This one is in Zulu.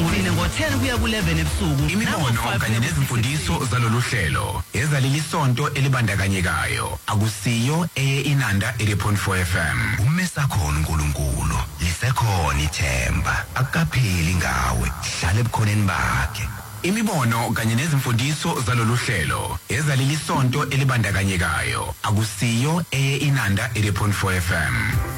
Ugcine ngo-10 kuya ku-11 ebusuku. Imibono kanye nezimfundiso zalolu hlelo ezaleli sonto elibandakanyekayo akusiyo inanda 80.4 FM. Umesakhona uNkulunkulu lisekhona ithemba akapheli ngawe hlala ebukhoneni bakhe. Imibono kanye nezimfundiso zalolu hlelo ezaleli sonto elibandakanyekayo akusiyo inanda 80.4 FM.